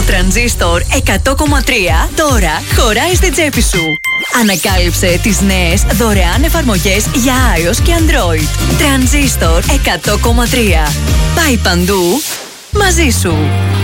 τρανζίστορ 100,3 τώρα χωράει στην τσέπη σου. Ανακάλυψε τις νέες δωρεάν εφαρμογές για iOS και Android. Τρανζίστορ 100,3. Πάει παντού μαζί σου.